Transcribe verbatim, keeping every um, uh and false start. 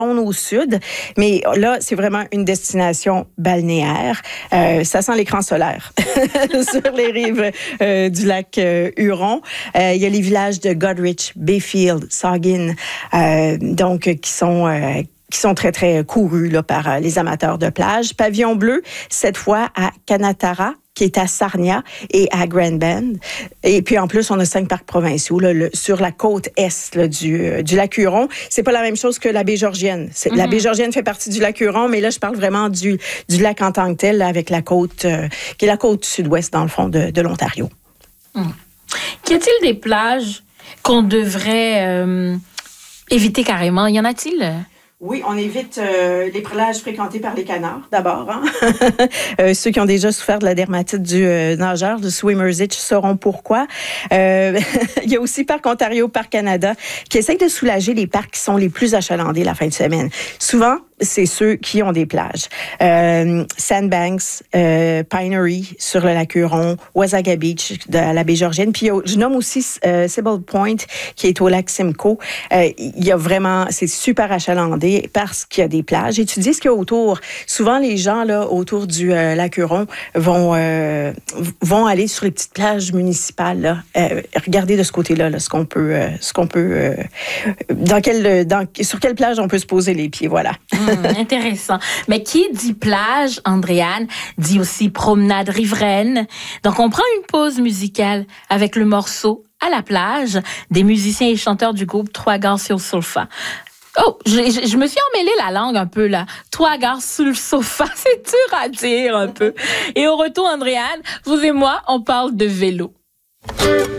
au sud, mais là, c'est vraiment une destination balnéaire. Euh, ça sent l'écran solaire sur les rives euh, du lac euh, Huron. Euh, il y a les villages de Goderich, Bayfield, Sagin, euh, donc qui sont euh, qui sont très, très courus là, par euh, les amateurs de plage. Pavillon bleu, cette fois à Kanatara, qui est à Sarnia et à Grand Bend. Et puis, en plus, on a cinq parcs provinciaux là, le, sur la côte est là, du, euh, du lac Huron. C'est pas la même chose que la baie Georgienne. Mm-hmm. La baie Georgienne fait partie du lac Huron, mais là, je parle vraiment du, du lac en tant que tel, là, avec la côte, euh, qui est la côte sud-ouest, dans le fond, de, de l'Ontario. Mm. Qu'y a-t-il des plages qu'on devrait euh, éviter carrément? Y en a-t-il? Oui, on évite euh, les plages fréquentées par les canards, d'abord. Hein? euh, ceux qui ont déjà souffert de la dermatite du euh, nageur, du swimmer's itch, sauront pourquoi. Euh, il y a aussi Parc Ontario, Parc Canada, qui essayent de soulager les parcs qui sont les plus achalandés la fin de semaine. Souvent, c'est ceux qui ont des plages. Euh, Sandbanks, euh, Pinery sur le lac Huron, Wasaga Beach de la baie Georgienne. Puis je nomme aussi euh, Sybil Point qui est au lac Simcoe. Euh, il y a vraiment, c'est super achalandé parce qu'il y a des plages. Étudiez ce qu'il y a autour. Souvent les gens là autour du euh, lac Huron vont euh, vont aller sur les petites plages municipales. Là. Euh, regardez de ce côté-là là, ce qu'on peut, euh, ce qu'on peut, euh, dans quel, dans sur quelle plage on peut se poser les pieds. Voilà. Hum, intéressant. Mais qui dit plage, Andréane, dit aussi promenade riveraine. Donc, on prend une pause musicale avec le morceau « À la plage » des musiciens et chanteurs du groupe Trois Gars sur le sofa. Oh, je, je, je me suis emmêlé la langue un peu, là. Trois gars sur le sofa, c'est dur à dire un peu. Et au retour, Andréane, vous et moi, on parle de vélo.